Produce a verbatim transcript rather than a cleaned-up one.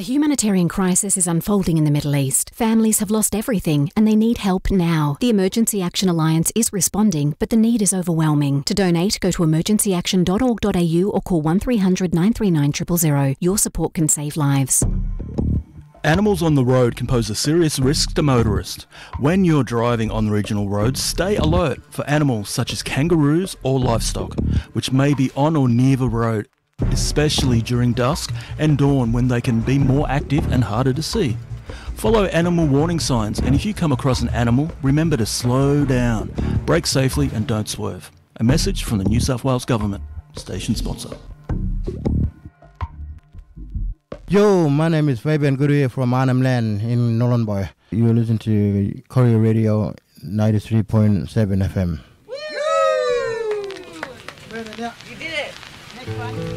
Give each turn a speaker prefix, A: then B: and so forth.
A: A humanitarian crisis is unfolding in the Middle East. Families have lost everything and they need help now. The Emergency Action Alliance is responding, but the need is overwhelming. To donate, go to emergency action dot org dot a u or call one three hundred nine three nine zero zero zero. Your support can save lives.
B: Animals on the road can pose a serious risk to motorists. When you're driving on regional roads, stay alert for animals such as kangaroos or livestock, which may be on or near the road, especially during dusk and dawn when they can be more active and harder to see. Follow animal warning signs, and if you come across an animal, remember to slow down, brake safely and don't swerve. A message from the New South Wales Government. Station sponsor.
C: Yo, my name is Fabian Guru from Arnhem Land in Nolan. You listen to Korea Radio ninety-three point seven F M.
D: You did it! Next one.